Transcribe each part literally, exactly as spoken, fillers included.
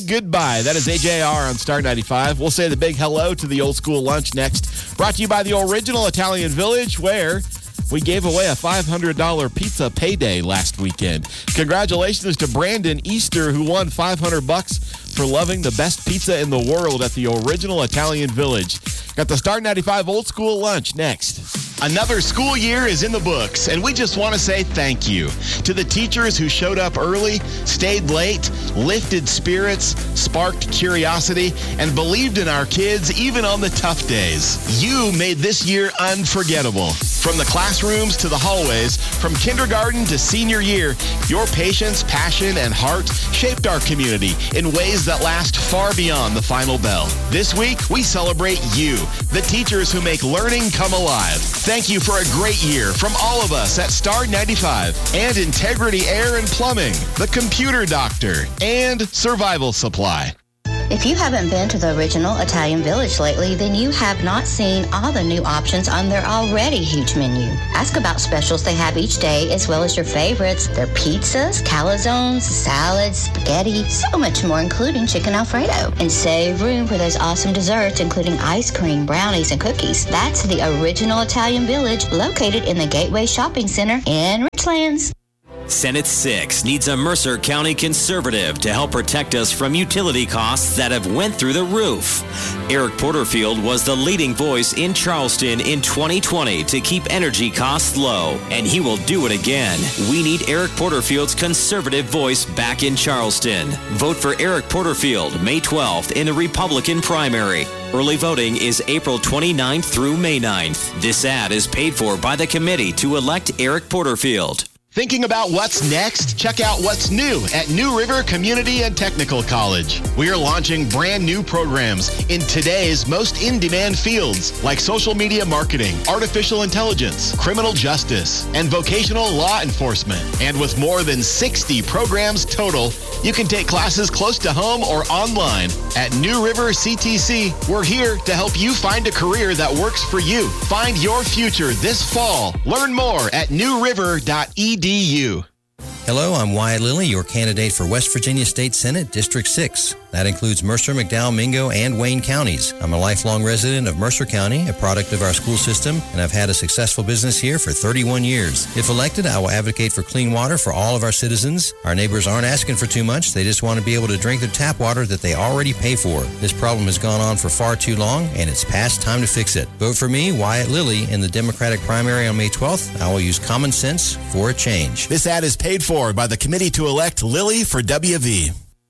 Goodbye. That is A J R on Star ninety-five. We'll say the big hello to the old school lunch next. Brought to you by the original Italian Village, where we gave away a five hundred dollars pizza payday last weekend. Congratulations to Brandon Easter, who won five hundred bucks for loving the best pizza in the world at the original Italian Village. Got the Star ninety-five old school lunch next. Another school year is in the books, and we just want to say thank you to the teachers who showed up early, stayed late, lifted spirits, sparked curiosity, and believed in our kids even on the tough days. You made this year unforgettable. From the classrooms to the hallways, from kindergarten to senior year, your patience, passion, and heart shaped our community in ways that last far beyond the final bell. This week, we celebrate you, the teachers who make learning come alive. Thank you for a great year from all of us at Star ninety-five and Integrity Air and Plumbing, The Computer Doctor, and Survival Supply. If you haven't been to the original Italian Village lately, then you have not seen all the new options on their already huge menu. Ask about specials they have each day, as well as your favorites, their pizzas, calzones, salads, spaghetti, so much more, including chicken Alfredo. And save room for those awesome desserts, including ice cream, brownies, and cookies. That's the original Italian Village, located in the Gateway Shopping Center in Richlands. Senate six needs a Mercer County conservative to help protect us from utility costs that have went through the roof. Eric Porterfield was the leading voice in Charleston in twenty twenty to keep energy costs low, and he will do it again. We need Eric Porterfield's conservative voice back in Charleston. Vote for Eric Porterfield May twelfth in the Republican primary. Early voting is April twenty-ninth through May ninth. This ad is paid for by the committee to elect Eric Porterfield. Thinking about what's next? Check out what's new at New River Community and Technical College. We are launching brand new programs in today's most in-demand fields like social media marketing, artificial intelligence, criminal justice, and vocational law enforcement. And with more than sixty programs total, you can take classes close to home or online. At New River C T C, we're here to help you find a career that works for you. Find your future this fall. Learn more at new river dot e d u. Hello, I'm Wyatt Lilly, your candidate for West Virginia State Senate District six. That includes Mercer, McDowell, Mingo, and Wayne counties. I'm a lifelong resident of Mercer County, a product of our school system, and I've had a successful business here for thirty-one years. If elected, I will advocate for clean water for all of our citizens. Our neighbors aren't asking for too much. They just want to be able to drink the tap water that they already pay for. This problem has gone on for far too long, and it's past time to fix it. Vote for me, Wyatt Lilly, in the Democratic primary on May twelfth. I will use common sense for a change. This ad is paid for by the committee to elect Lilly for W V.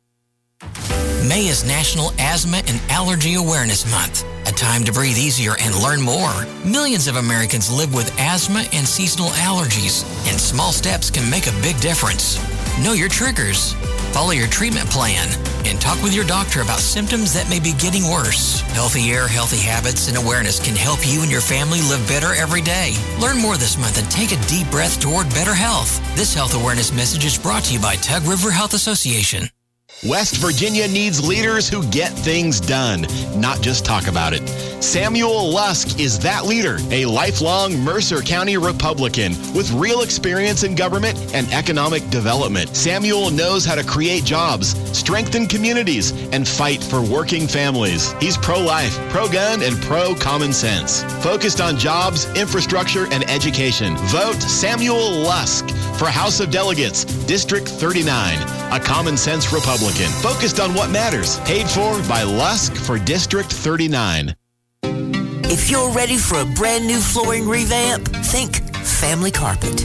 May is National Asthma and Allergy Awareness Month, a time to breathe easier and learn more. Millions of Americans live with asthma and seasonal allergies, and small steps can make a big difference. Know your triggers, follow your treatment plan, and talk with your doctor about symptoms that may be getting worse. Healthy air, healthy habits, and awareness can help you and your family live better every day. Learn more this month and take a deep breath toward better health. This health awareness message is brought to you by Tug River Health Association. West Virginia needs leaders who get things done, not just talk about it. Samuel Lusk is that leader, a lifelong Mercer County Republican with real experience in government and economic development. Samuel knows how to create jobs, strengthen communities, and fight for working families. He's pro-life, pro-gun, and pro-common sense. Focused on jobs, infrastructure, and education. Vote Samuel Lusk for House of Delegates, District thirty-nine, a common sense Republican. Focused on what matters. Paid for by Lusk for District thirty-nine. If you're ready for a brand new flooring revamp, think Family Carpet.